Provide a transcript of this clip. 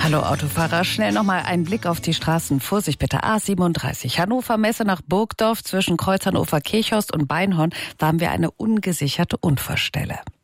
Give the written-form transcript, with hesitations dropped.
Hallo Autofahrer, schnell nochmal einen Blick auf die Straßen. Vorsicht bitte, A37 Hannover Messe nach Burgdorf zwischen Kreuz Hannover Kirchhorst und Beinhorn. Da haben wir eine ungesicherte Unfallstelle.